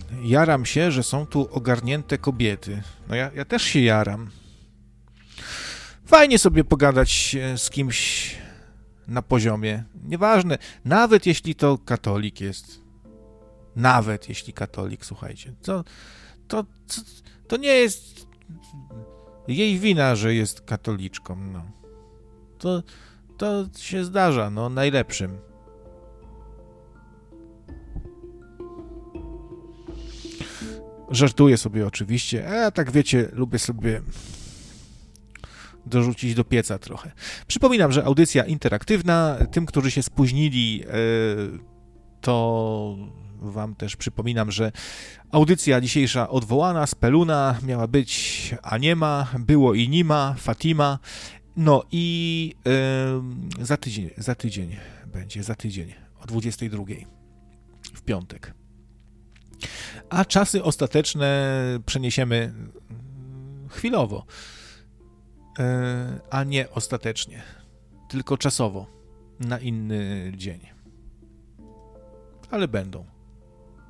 jaram się, że są tu ogarnięte kobiety. No ja też się jaram. Fajnie sobie pogadać z kimś na poziomie. Nieważne, nawet jeśli to katolik jest. Nawet jeśli katolik, słuchajcie. To nie jest jej wina, że jest katoliczką. No. To się zdarza, no, najlepszym. Żartuję sobie oczywiście, a tak wiecie, lubię sobie dorzucić do pieca trochę. Przypominam, że audycja interaktywna. Tym, którzy się spóźnili, to wam też przypominam, że audycja dzisiejsza odwołana, speluna, miała być, a nie ma, było i nie ma, Fatima. No i za tydzień będzie, o 22 w piątek. A czasy ostateczne przeniesiemy chwilowo, a nie ostatecznie, tylko czasowo, na inny dzień. Ale będą.